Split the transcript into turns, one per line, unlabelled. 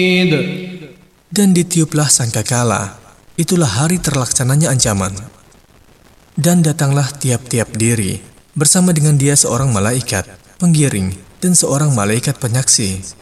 Dan ditiuplah sangkakala. Itulah hari terlaksananya ancaman. Dan datanglah tiap-tiap diri, bersama dengan dia seorang malaikat, penggiring, dan seorang malaikat penyaksi.